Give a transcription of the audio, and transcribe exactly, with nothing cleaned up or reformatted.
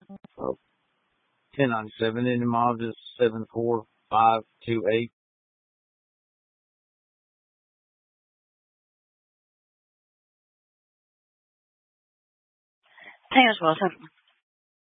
Uh, ten ninety-seven, and your mom just seven four five two eight. Thanks, Wilson.